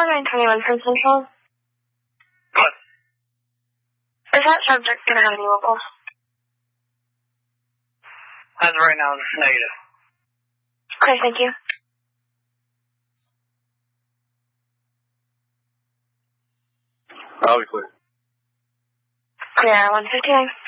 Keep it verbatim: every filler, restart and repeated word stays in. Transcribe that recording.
four nine two one from Central. What? Is that subject going to have any locals? As of right now, negative. Okay, thank you. I'll be clear. Clear, one fifty-nine.